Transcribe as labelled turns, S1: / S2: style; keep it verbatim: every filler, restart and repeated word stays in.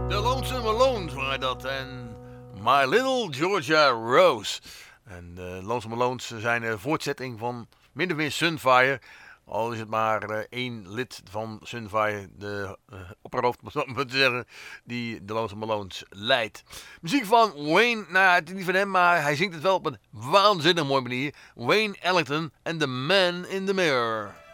S1: De Lonesome Malones waren dat en My Little Georgia Rose. En de Lonesome Malones zijn een voortzetting van min of meer Sunfire. Al is het maar uh, één lid van Sunfire, de uh, opperhoofd moet ik maar zeggen, die de Lonesome Malones leidt. Muziek van Wayne, nou het is niet van hem, maar hij zingt het wel op een waanzinnig mooie manier. Wayne Ellington en The Man in the Mirror.